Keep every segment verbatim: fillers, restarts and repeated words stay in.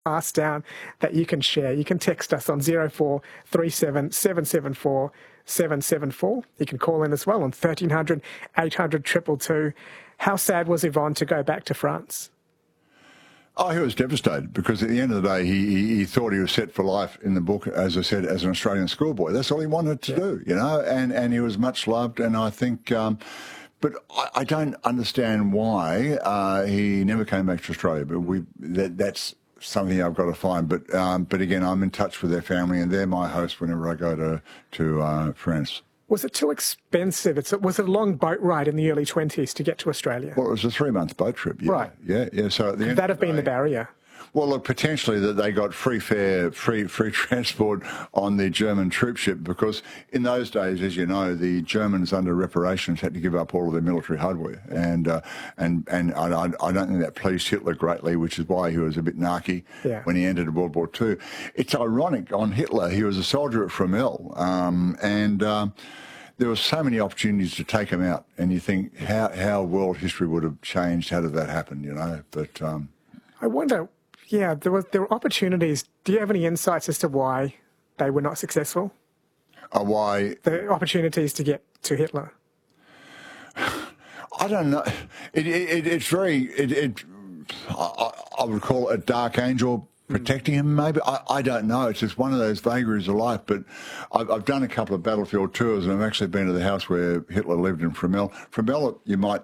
pass down that you can share. You can text us on zero four three seven, seven seven four, seven seven four. You can call in as well on thirteen hundred, eight hundred, two two two. How sad was Yvonne to go back to France? Oh, he was devastated because at the end of the day, he, he, he thought he was set for life in the book, as I said, as an Australian schoolboy. That's all he wanted to yeah. do, you know, and, and he was much loved. And I think, um, but I, I don't understand why uh, he never came back to Australia. But we that, that's something I've got to find. But um, but again, I'm in touch with their family, and they're my host whenever I go to, to uh, France. Was it too expensive? It's, was it a long boat ride in the early twenties to get to Australia? Well, it was a three-month boat trip. Yeah. Right. Yeah, yeah. So at the Could end that have the been day, the barrier? Well, look, potentially that they got free fare, free free transport on the German troop ship because in those days, as you know, the Germans under reparations had to give up all of their military hardware, and uh, and and I, I don't think that pleased Hitler greatly, which is why he was a bit narky yeah. when he entered World War Two. It's ironic on Hitler; he was a soldier at Fromelles, um, and. Um, There were so many opportunities to take him out, and you think how how world history would have changed. How did that happen? You know, but um, I wonder. Yeah, there were there were opportunities. Do you have any insights as to why they were not successful? Uh, why the opportunities to get to Hitler? I don't know. It, it, it's very. It, it I, I would call it a dark angel. Protecting him, maybe? I, I don't know. It's just one of those vagaries of life. But I've, I've done a couple of battlefield tours, and I've actually been to the house where Hitler lived in Fromelles. Fromelles, you might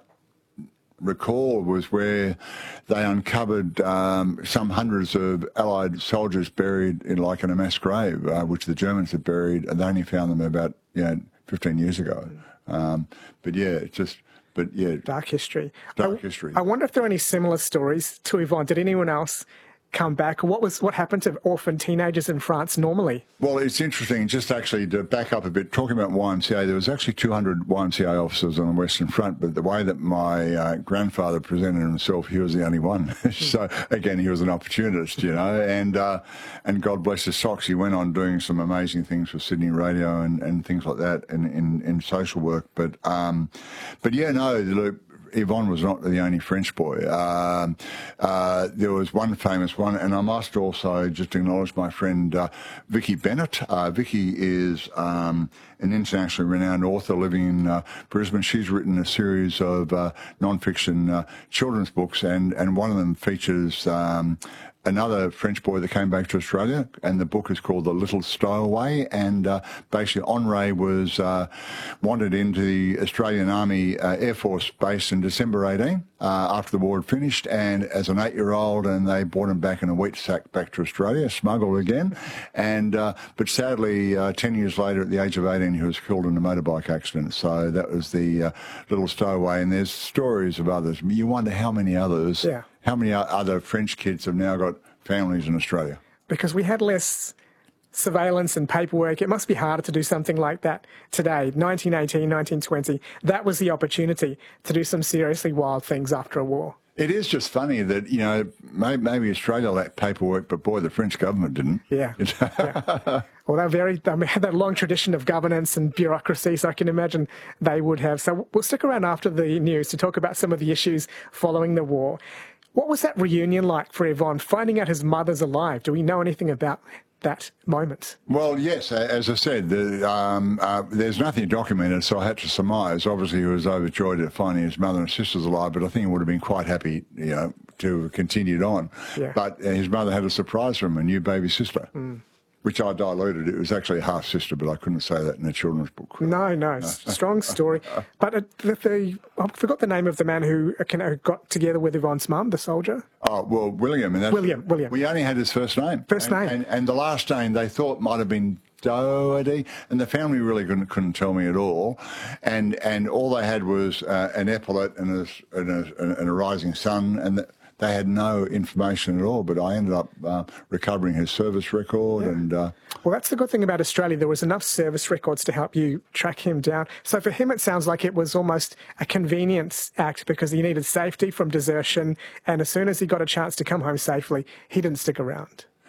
recall, was where they uncovered um, some hundreds of Allied soldiers buried in like in a mass grave, uh, which the Germans had buried, and they only found them about you know, fifteen years ago. Um, but yeah, it's just... But yeah, dark history. Dark I, history. I wonder if there are any similar stories to Yvonne. Did anyone else come back? What was what happened to orphan teenagers in France normally? Well, it's interesting, just actually to back up a bit, talking about Y M C A, there was actually two hundred Y M C A officers on the Western Front, but the way that my uh, grandfather presented himself, he was the only one. So, again, he was an opportunist, you know, and uh, and God bless his socks, he went on doing some amazing things for Sydney Radio and, and things like that in, in, in social work. But, um, but yeah, no, look, Yvonne was not the only French boy. Um, uh, there was one famous one, and I must also just acknowledge my friend uh, Vicky Bennett. Uh, Vicky is um, an internationally renowned author living in uh, Brisbane. She's written a series of uh, non-fiction uh, children's books, and, and one of them features um, another French boy that came back to Australia, and the book is called The Little Stowaway. And uh, basically, Henri was uh, wandered into the Australian Army uh, Air Force Base in December eighteen, uh, after the war had finished, and as an eight-year-old, and they brought him back in a wheat sack back to Australia, smuggled again. And uh, but sadly, uh, ten years later, at the age of eighteen, he was killed in a motorbike accident. So that was the uh, Little Stowaway. And there's stories of others. You wonder how many others. Yeah. How many other French kids have now got families in Australia? Because we had less surveillance and paperwork. It must be harder to do something like that today. nineteen eighteen, nineteen twenty, that was the opportunity to do some seriously wild things after a war. It is just funny that, you know, maybe, maybe Australia lacked paperwork, but boy, the French government didn't. Yeah. yeah. Well, they're very, they had that long tradition of governance and bureaucracy, so I can imagine they would have. So we'll stick around after the news to talk about some of the issues following the war. What was that reunion like for Yvonne, finding out his mother's alive? Do we know anything about that moment? Well, yes, as I said, the, um, uh, there's nothing documented, so I had to surmise. Obviously, he was overjoyed at finding his mother and sisters alive, but I think he would have been quite happy, you know, to have continued on. Yeah. But uh, his mother had a surprise for him, a new baby sister. Mm. Which I diluted. It was actually a half sister, but I couldn't say that in a children's book. No, no, strong story. But uh, the, the, I forgot the name of the man who uh, got together with Yvonne's mum, the soldier. Oh, well, William. And that's, William, William. We only had his first name. First and, name. And, and the last name they thought might have been Doherty, and the family really couldn't, couldn't tell me at all. And and all they had was uh, an epaulet and a, and a, and a rising sun, and the, they had no information at all, but I ended up uh, recovering his service record. Yeah. and uh, Well, that's the good thing about Australia. There was enough service records to help you track him down. So for him, it sounds like it was almost a convenience act because he needed safety from desertion. And as soon as he got a chance to come home safely, he didn't stick around.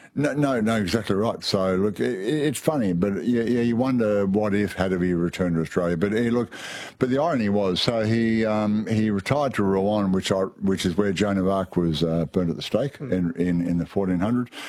No, no, no, exactly right. So look, it, it's funny, but yeah, yeah, you wonder what if had he returned to Australia. But he, look, but the irony was, so he um, he retired to Rouen, which I, which is where Joan of Arc was uh, burnt at the stake mm. in, in in the fourteen hundreds.